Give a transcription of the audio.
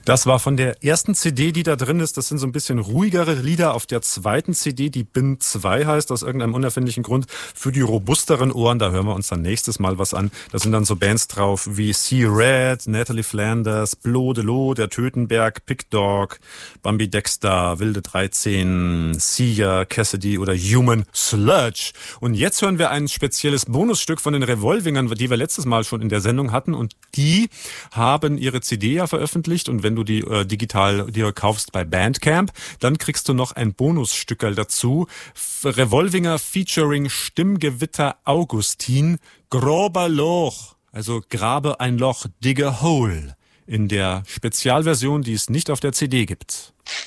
Das war von der ersten CD, die da drin ist. Das sind so ein bisschen ruhigere Lieder. Auf der zweiten CD, die Bin 2 heißt, aus irgendeinem unerfindlichen Grund, für die robusteren Ohren. Da hören wir uns dann nächstes Mal was an. Da sind dann so Bands drauf wie Sea Red, Natalie Flanders, Blodelo, der Tötenberg, Pig Dog, Bambi Dexter, Wilde 13, Sia, Cassidy oder Human Sludge. Und jetzt hören wir ein spezielles Bonusstück von den Revolvingern, die wir letztes Mal schon in der Sendung hatten. Und die haben ihre CD ja veröffentlicht. Und wenn du die digital dir kaufst bei Bandcamp, dann kriegst du noch ein Bonusstückerl dazu. Revolvinger featuring Stimmgewitter Augustin, Grober Loch, also grabe ein Loch, dig a hole, in der Spezialversion, die es nicht auf der CD gibt.